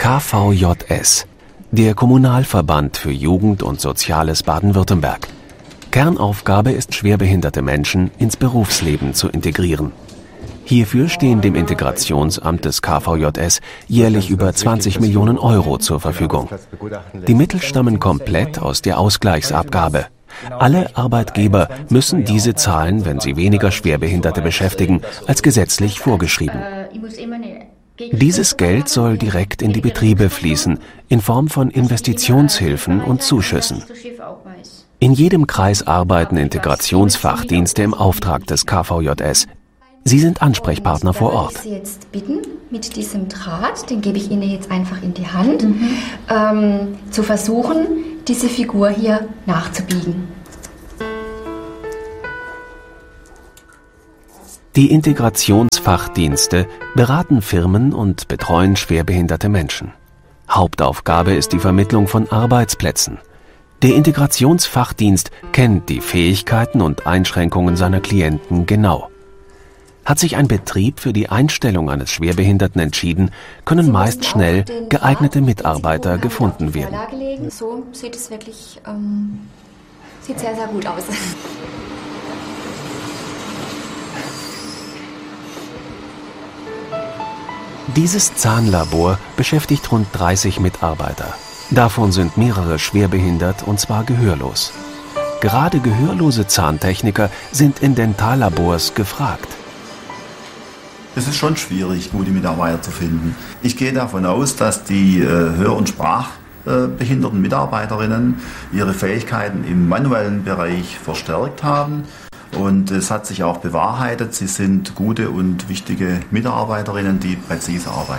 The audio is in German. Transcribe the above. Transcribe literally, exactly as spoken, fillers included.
K V J S, der Kommunalverband für Jugend und Soziales Baden-Württemberg. Kernaufgabe ist, schwerbehinderte Menschen ins Berufsleben zu integrieren. Hierfür stehen dem Integrationsamt des K V J S jährlich über zwanzig Millionen Euro zur Verfügung. Die Mittel stammen komplett aus der Ausgleichsabgabe. Alle Arbeitgeber müssen diese zahlen, wenn sie weniger Schwerbehinderte beschäftigen, als gesetzlich vorgeschrieben. Dieses Geld soll direkt in die Betriebe fließen, in Form von Investitionshilfen und Zuschüssen. In jedem Kreis arbeiten Integrationsfachdienste im Auftrag des K V J S. Sie sind Ansprechpartner vor Ort. Ich würde Sie jetzt bitten, mit diesem Draht, den gebe ich Ihnen jetzt einfach in die Hand, mhm. ähm, zu versuchen, diese Figur hier nachzubiegen. Die Integrationsfachdienste beraten Firmen und betreuen schwerbehinderte Menschen. Hauptaufgabe ist die Vermittlung von Arbeitsplätzen. Der Integrationsfachdienst kennt die Fähigkeiten und Einschränkungen seiner Klienten genau. Hat sich ein Betrieb für die Einstellung eines Schwerbehinderten entschieden, können meist schnell geeignete Mitarbeiter gefunden werden. So sieht es wirklich ähm, sieht sehr, sehr gut aus. Dieses Zahnlabor beschäftigt rund dreißig Mitarbeiter. Davon sind mehrere schwerbehindert und zwar gehörlos. Gerade gehörlose Zahntechniker sind in Dentallabors gefragt. Es ist schon schwierig, gute Mitarbeiter zu finden. Ich gehe davon aus, dass die äh, hör- und sprachbehinderten Mitarbeiterinnen ihre Fähigkeiten im manuellen Bereich verstärkt haben. Und es hat sich auch bewahrheitet, sie sind gute und wichtige Mitarbeiterinnen, die präzise arbeiten.